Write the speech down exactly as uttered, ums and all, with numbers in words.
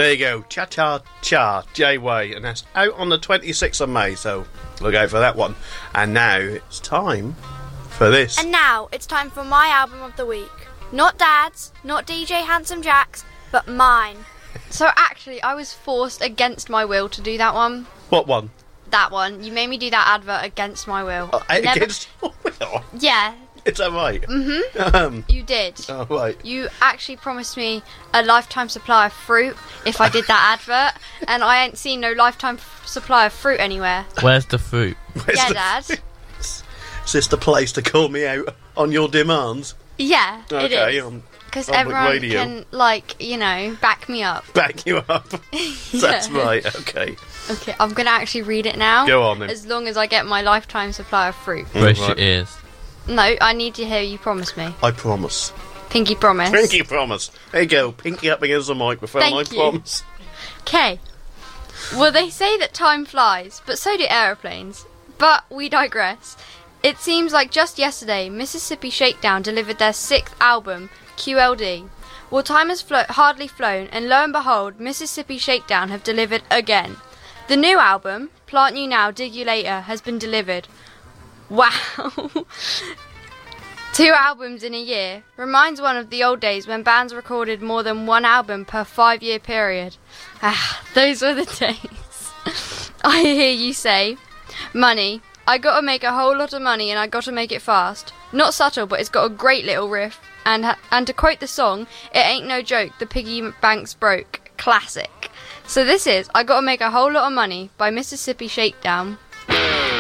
There you go. Cha-cha-cha, J-Way. And that's out on the twenty-sixth of May, so look out for that one. And now it's time for this. And now it's time for my album of the week. Not Dad's, not D J Handsome Jack's, but mine. So actually, I was forced against my will to do that one. What one? That one. You made me do that advert against my will. Uh, Never... Against your will? Yeah. Is that right? Mm-hmm. Um, you did. Oh, right. You actually promised me a lifetime supply of fruit if I did that advert, and I ain't seen no lifetime f- supply of fruit anywhere. Where's the fruit? Where's yeah, the Dad. fruit? Is this the place to call me out on your demands? Yeah, okay, it is. Um, Because Public everyone radio. can, like, you know, back me up. Back you up. That's Yeah. right, okay. Okay, I'm going to actually read it now. Go on then. As long as I get my lifetime supply of fruit. Brace right. your ears. No, I need to hear you promise me. I promise. Pinky promise. Pinky promise. There you go. Pinky up against the microphone. Thank I you. promise. Okay. Well, they say that time flies, but so do aeroplanes. But we digress. It seems like just yesterday, Mississippi Shakedown delivered their sixth album, Q L D. Well, time has flo- hardly flown, and lo and behold, Mississippi Shakedown have delivered again. The new album, Plant You Now, Dig You Later, has been delivered. Wow. Two albums in a year reminds one of the old days when bands recorded more than one album per five-year period. Ah, those were the days. I hear you say, money. I gotta make a whole lot of money and I gotta make it fast. Not subtle, but it's got a great little riff. And ha- and to quote the song, it ain't no joke, the piggy bank's broke. Classic. So this is I Gotta Make a Whole Lot of Money by Mississippi Shakedown.